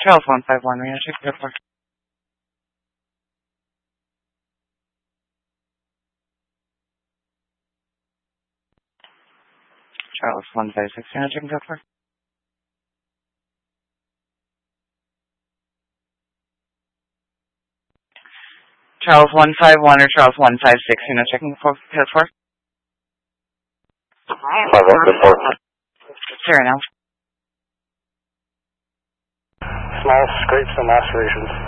Charles 151, may I check your for? Charles 156, may I check your for? Charles 151 or Charles 156, you know, checking for code for? 5154. Here now. Small scrapes and lacerations.